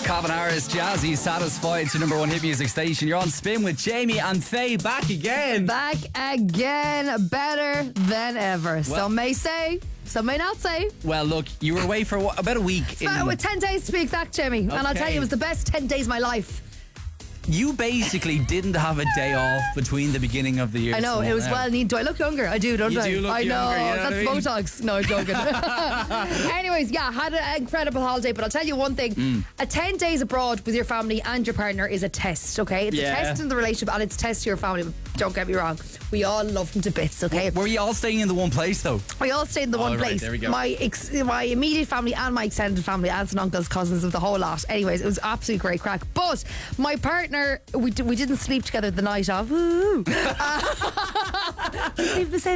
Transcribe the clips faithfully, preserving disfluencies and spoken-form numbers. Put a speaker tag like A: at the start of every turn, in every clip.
A: Calvin Harris, Jazzy, Satisfied to number one hit music station. You're on Spin with Jamie and Faye back again.
B: Back again, better than ever.
A: Well,
B: some may say, some may not say.
A: Well, look, you were away for what, about a week.
B: In, with ten days to be exact, Jamie. Okay. And I'll tell you, it was the best ten days of my life.
A: You basically didn't have a day off between the beginning of the year.
B: I know, it was well needed. Do I look younger? I do, don't
A: you
B: I?
A: Do look
B: I know,
A: younger, you know
B: that's
A: I mean?
B: Botox. No, I'm joking. Anyways, yeah, had an incredible holiday, but I'll tell you one thing. Mm. A ten days abroad with your family and your partner is a test, okay? It's
A: yeah.
B: a test in the relationship and it's a test to your family. Don't get me wrong. We all love them to bits, okay?
A: Were you all staying in the one place, though?
B: We all stayed in the
A: oh,
B: one
A: right,
B: place.
A: There we go.
B: My, ex- my immediate family and my extended family, aunts and uncles, cousins, of the whole lot. Anyways, it was absolutely great crack. But my partner, we, d- we didn't sleep together the night of. Woo! uh, people say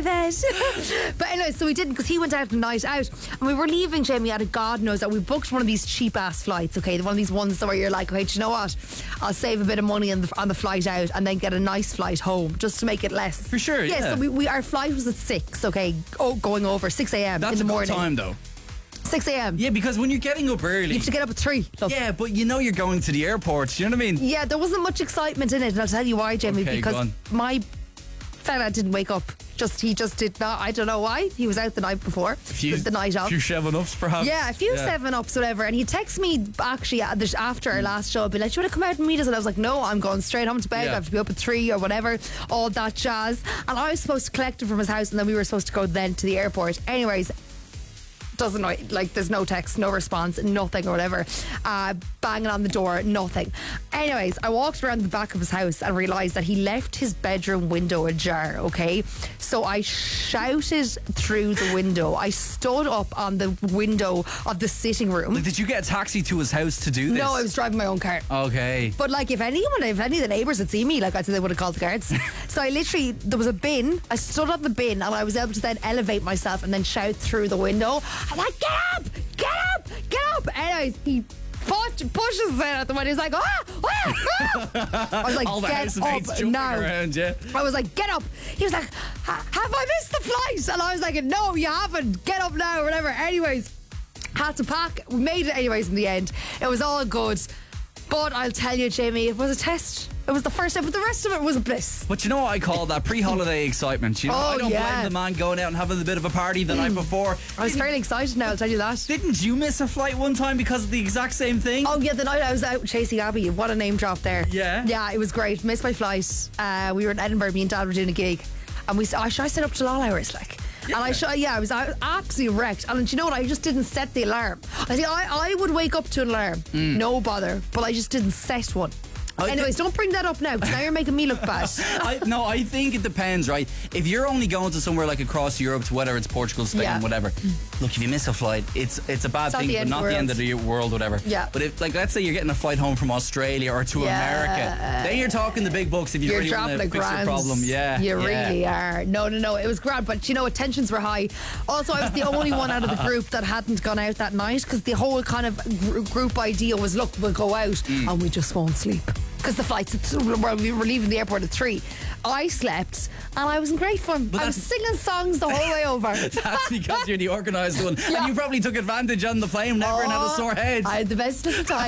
B: that. But anyway, so we didn't, because he went out the night out. And we were leaving, Jamie, out of God knows that. We booked one of these cheap ass flights, okay? One of these ones where you're like, okay, do you know what? I'll save a bit of money on the, on the flight out and then get a nice flight home just to make it less.
A: For sure, yeah.
B: Yeah, so we, we, our flight was at six, okay? Oh, going over, six a.m.
A: That's
B: in the
A: a
B: morning.
A: good time, though.
B: six a.m.
A: Yeah, because when you're getting up early,
B: you have to get up at three. Love.
A: Yeah, but you know you're going to the airport. You know what I mean?
B: Yeah, there wasn't much excitement in it, and I'll tell you why, Jamie.
A: Okay,
B: because my fella didn't wake up. Just he just did not. I don't know why. He was out the night before,
A: a few,
B: the night of.
A: A few seven ups, perhaps.
B: Yeah, a few yeah. seven ups, whatever. And he texted me actually after our last show, be like, "Do you want to come out and meet us?" And I was like, "No, I'm going straight home to bed. Yeah. I have to be up at three or whatever, all that jazz." And I was supposed to collect him from his house, and then we were supposed to go then to the airport. Anyways. Doesn't know, like there's no text, no response, nothing or whatever. Uh, banging on the door, nothing. Anyways, I walked around the back of his house and realised that he left his bedroom window ajar, okay? So I shouted through the window. I stood up on the window of the sitting room.
A: Like, did you get a taxi to his house to do this?
B: No, I was driving my own car.
A: Okay.
B: But like if anyone, if any of the neighbours had seen me, like I'd say they would have called the guards. So I literally, there was a bin, I stood on the bin and I was able to then elevate myself and then shout through the window. I'm like, get up! Get up! Get up! Anyways, he push, pushes it at the window. He's like, ah! ah, ah. I was like,
A: all the
B: get up now.
A: Around, yeah.
B: I was like, get up. He was like, have I missed the flight? And I was like, no, you haven't. Get up now, or whatever. Anyways, had to pack. We made it anyways in the end. It was all good. But I'll tell you, Jamie, it was a test. It was the first time, but the rest of it was a bliss.
A: But you know what I call that? Pre-holiday excitement. You know,
B: oh,
A: I don't
B: yeah.
A: blame the man going out and having a bit of a party the night before.
B: I was didn't, fairly excited now, I'll tell you that.
A: Didn't you miss a flight one time because of the exact same thing?
B: Oh, yeah, the night I was out chasing Abby. What a name drop there.
A: Yeah.
B: Yeah, it was great. Missed my flight. Uh, we were in Edinburgh, me and Dad were doing a gig. And we, I, I stayed up till all hours, like. Yeah. And I, sh- yeah, I was, I was absolutely wrecked. And do you know what? I just didn't set the alarm. I think I, I would wake up to an alarm, mm. no bother, but I just didn't set one. I Anyways, th- don't bring that up now because now you're making me look bad.
A: I, no, I think it depends, right? If you're only going to somewhere like across Europe, to whether it's Portugal, Spain, yeah. whatever. Look, if you miss a flight, it's it's a bad
B: it's
A: thing, but not the end of the world, whatever.
B: Yeah.
A: But if, like, let's say you're getting a flight home from Australia or to yeah. America, then you're talking the big bucks. If you
B: you're
A: really want to fix your problem, yeah,
B: you
A: yeah.
B: really are. No, no, no, it was grand, but you know, tensions were high. Also, I was the only one out of the group that hadn't gone out that night because the whole kind of gr- group idea was, look, we'll go out mm. and we just won't sleep. Because the flights, we were leaving the airport at three. I slept and I was in great fun. But I was singing songs the whole way over.
A: That's because you're the organised one. Yeah. And you probably took advantage on the plane, never oh, had a sore head.
B: I had the best of the time.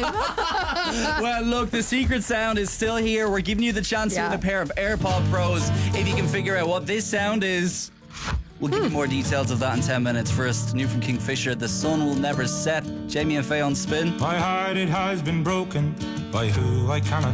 A: Well, look, the secret sound is still here. We're giving you the chance yeah. to win a pair of AirPod Pros. If you can figure out what this sound is, we'll give hmm. you more details of that in ten minutes. First, new from Kingfisher, The Sun Will Never Set. Jamie and Faye on Spin.
C: My heart, it has been broken by who I cannot